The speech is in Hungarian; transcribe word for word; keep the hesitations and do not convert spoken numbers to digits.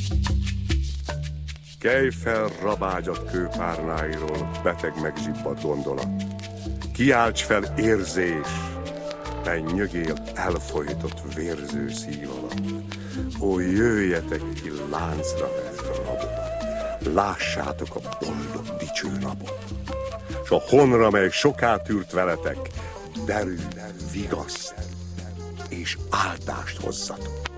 Kelj fel, rabágyat kőpárnáiról, beteg megzsibbadt gondolat. Kiálts fel, érzés, mely nyögél elfolytott vérző szív alatt. Ó, jöjjetek ki láncra vert rabok, lássátok a boldog dicső napot, s a honra, mely soká tűrt veletek, derű, vigaszt és áldást hozzatok.